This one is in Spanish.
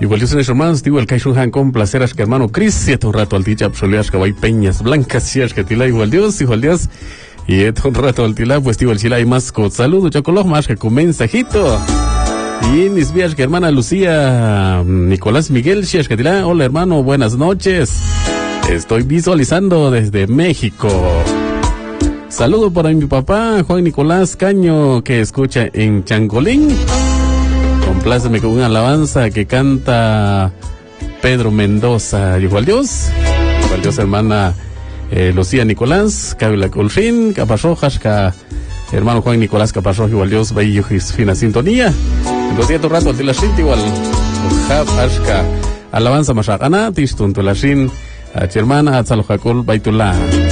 Igual yo soy hermanos, digo el Kaishun Han con placer, que hermano Cris, y un rato al ticha, absolutas que hay peñas blancas, y es que tila igual Dios, y un rato al tila, pues digo el chila hay más con saludo, chocolate más que con mensajito. Y mis vías que hermana Lucía, Nicolás Miguel, si es que tila, hola hermano, buenas noches. Estoy visualizando desde México. Saludo para mi papá, Juan Nicolás Caño, que escucha en Changolín. Compláceme con una alabanza que canta Pedro Mendoza. Igual Dios, hermana Lucía Nicolás, Cabila Colfín, Caparrojas, hermano Juan Nicolás Caparrojas, igual Dios, Bahía fina sintonía. Entonces, tu rato, te la siento igual. Alabanza más rana, tistun, tu la sin, hermana, Atzalojacol, Baitulá.